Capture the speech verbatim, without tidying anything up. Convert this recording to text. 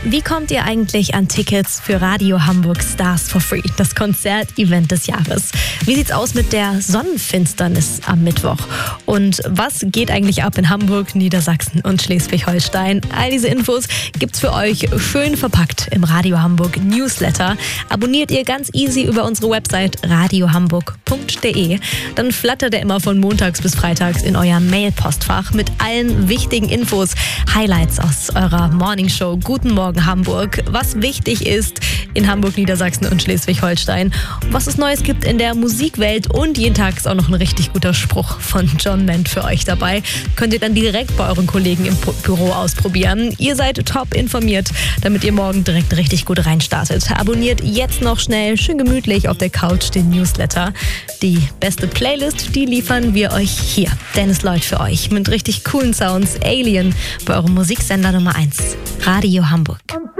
Wie kommt ihr eigentlich an Tickets für Radio Hamburg Stars for Free, das Konzertevent des Jahres? Wie sieht's aus mit der Sonnenfinsternis am Mittwoch? Und was geht eigentlich ab in Hamburg, Niedersachsen und Schleswig-Holstein? All diese Infos gibt's für euch schön verpackt im Radio Hamburg Newsletter. Abonniert ihr ganz easy über unsere Website radiohamburg punkt de. Dann flattert er immer von montags bis freitags in euer Mail-Postfach mit allen wichtigen Infos, Highlights aus eurer Morningshow. Guten Morgen Hamburg, was wichtig ist in Hamburg, Niedersachsen und Schleswig-Holstein, was es Neues gibt in der Musikwelt und jeden Tag ist auch noch ein richtig guter Spruch von John Ment für euch dabei. Könnt ihr dann direkt bei euren Kollegen im Büro ausprobieren. Ihr seid top informiert, damit ihr morgen direkt richtig gut reinstartet. Abonniert jetzt noch schnell, schön gemütlich auf der Couch den Newsletter. Die beste Playlist, die liefern wir euch hier. Dennis Lloyd für euch mit richtig coolen Sounds. Alien bei eurem Musiksender Nummer eins. Radio Hamburg.